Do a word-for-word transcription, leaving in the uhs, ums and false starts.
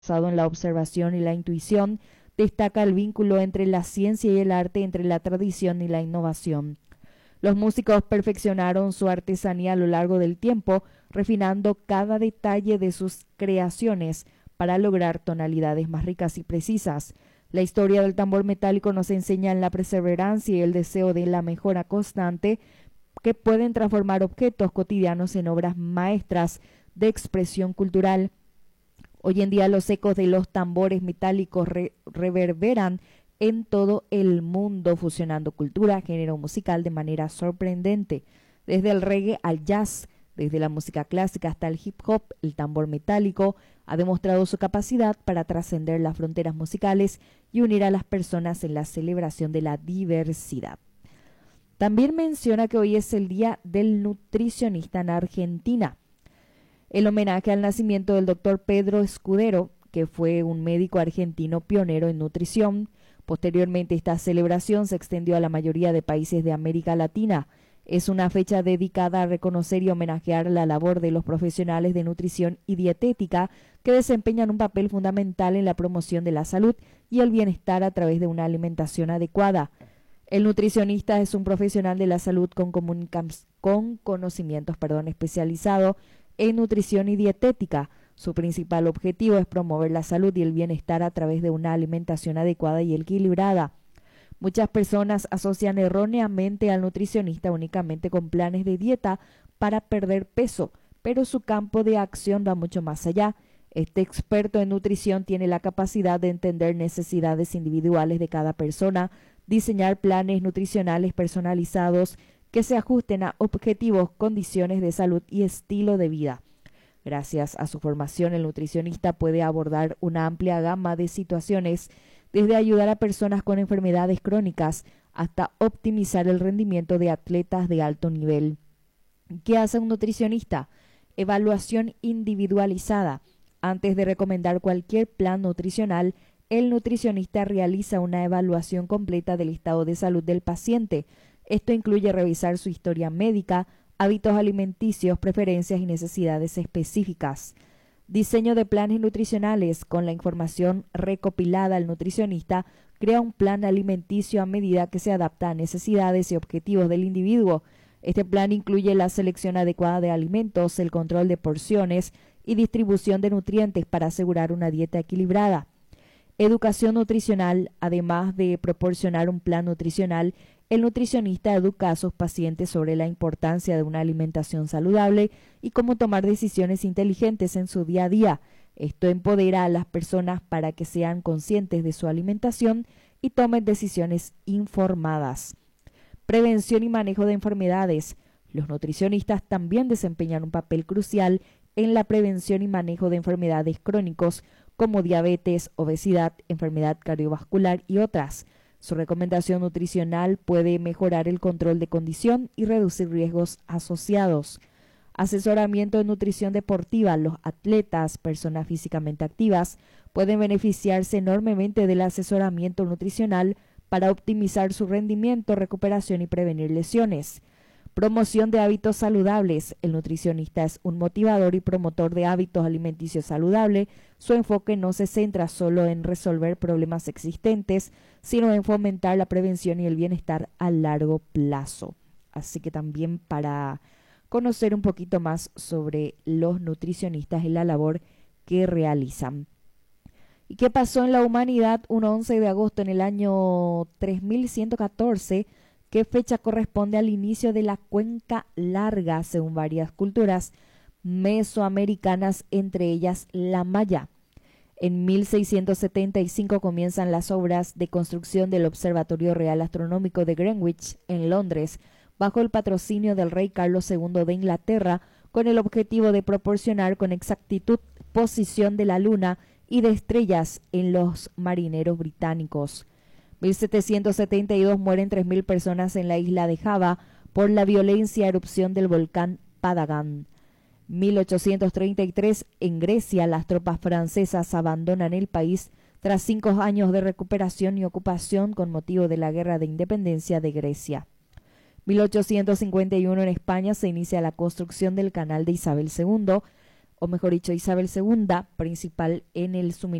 basado en la observación y la intuición, destaca el vínculo entre la ciencia y el arte, entre la tradición y la innovación. Los músicos perfeccionaron su artesanía a lo largo del tiempo, refinando cada detalle de sus creaciones para lograr tonalidades más ricas y precisas. La historia del tambor metálico nos enseña en la perseverancia y el deseo de la mejora constante que pueden transformar objetos cotidianos en obras maestras de expresión cultural. Hoy en día los ecos de los tambores metálicos re reverberan en todo el mundo, fusionando cultura, género musical de manera sorprendente. Desde el reggae al jazz, desde la música clásica hasta el hip hop, el tambor metálico ha demostrado su capacidad para trascender las fronteras musicales y unir a las personas en la celebración de la diversidad. También menciona que hoy es el Día del Nutricionista en Argentina. El homenaje al nacimiento del doctor Pedro Escudero, que fue un médico argentino pionero en nutrición. Posteriormente, esta celebración se extendió a la mayoría de países de América Latina. Es una fecha dedicada a reconocer y homenajear la labor de los profesionales de nutrición y dietética que desempeñan un papel fundamental en la promoción de la salud y el bienestar a través de una alimentación adecuada. El nutricionista es un profesional de la salud con, con conocimientos perdón, especializado en nutrición y dietética. Su principal objetivo es promover la salud y el bienestar a través de una alimentación adecuada y equilibrada. Muchas personas asocian erróneamente al nutricionista únicamente con planes de dieta para perder peso, pero su campo de acción va mucho más allá. Este experto en nutrición tiene la capacidad de entender necesidades individuales de cada persona, diseñar planes nutricionales personalizados que se ajusten a objetivos, condiciones de salud y estilo de vida. Gracias a su formación, el nutricionista puede abordar una amplia gama de situaciones, desde ayudar a personas con enfermedades crónicas hasta optimizar el rendimiento de atletas de alto nivel. ¿Qué hace un nutricionista? Evaluación individualizada. Antes de recomendar cualquier plan nutricional, el nutricionista realiza una evaluación completa del estado de salud del paciente. Esto incluye revisar su historia médica, hábitos alimenticios, preferencias y necesidades específicas. Diseño de planes nutricionales. Con la información recopilada, el nutricionista crea un plan alimenticio a medida que se adapta a necesidades y objetivos del individuo. Este plan incluye la selección adecuada de alimentos, el control de porciones y distribución de nutrientes para asegurar una dieta equilibrada. Educación nutricional. Además de proporcionar un plan nutricional, el nutricionista educa a sus pacientes sobre la importancia de una alimentación saludable y cómo tomar decisiones inteligentes en su día a día. Esto empodera a las personas para que sean conscientes de su alimentación y tomen decisiones informadas. Prevención y manejo de enfermedades. Los nutricionistas también desempeñan un papel crucial en la prevención y manejo de enfermedades crónicos como diabetes, obesidad, enfermedad cardiovascular y otras. Su recomendación nutricional puede mejorar el control de condición y reducir riesgos asociados. Asesoramiento de nutrición deportiva. Los atletas, personas físicamente activas, pueden beneficiarse enormemente del asesoramiento nutricional para optimizar su rendimiento, recuperación y prevenir lesiones. Promoción de hábitos saludables. El nutricionista es un motivador y promotor de hábitos alimenticios saludables. Su enfoque no se centra solo en resolver problemas existentes, sino en fomentar la prevención y el bienestar a largo plazo. Así que también para conocer un poquito más sobre los nutricionistas y la labor que realizan. ¿Y qué pasó en la humanidad un once de agosto en el año tres mil ciento catorce? ¿Qué fecha corresponde al inicio de la cuenca larga según varias culturas mesoamericanas, entre ellas la maya? En mil seiscientos setenta y cinco comienzan las obras de construcción del Observatorio Real Astronómico de Greenwich en Londres, bajo el patrocinio del rey Carlos segundo de Inglaterra, con el objetivo de proporcionar con exactitud posición de la luna y de estrellas en los marineros británicos. mil setecientos setenta y dos mueren tres mil personas en la isla de Java por la violencia erupción del volcán Padagan. mil ochocientos treinta y tres, en Grecia, las tropas francesas abandonan el país tras cinco años de recuperación y ocupación con motivo de la Guerra de Independencia de Grecia. mil ochocientos cincuenta y uno, en España, se inicia la construcción del Canal de Isabel segundo. o mejor dicho Isabel segunda, principal en el suministro